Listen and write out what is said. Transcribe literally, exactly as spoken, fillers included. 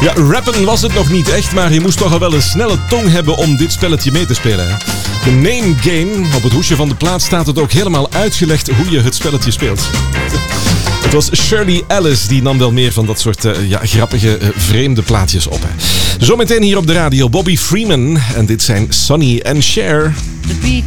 Ja, rappen was het nog niet echt, maar je moest toch al wel een snelle tong hebben om dit spelletje mee te spelen. Hè? De Name Game. Op het hoesje van de plaat staat het ook helemaal uitgelegd hoe je het spelletje speelt. Het was Shirley Ellis, die nam wel meer van dat soort uh, ja, grappige, uh, vreemde plaatjes op. Hè. Zometeen hier op de radio Bobby Freeman. En dit zijn Sonny en Cher.